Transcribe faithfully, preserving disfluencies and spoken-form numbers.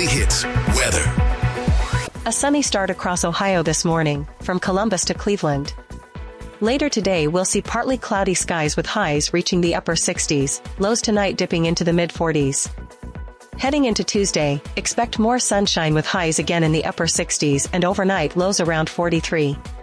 Weekly Hits. Weather. A sunny start across Ohio this morning, from Columbus to Cleveland. Later today we'll see partly cloudy skies with highs reaching the upper sixties, lows tonight dipping into the mid-forties. Heading into Tuesday, expect more sunshine with highs again in the upper sixties and overnight lows around forty-three.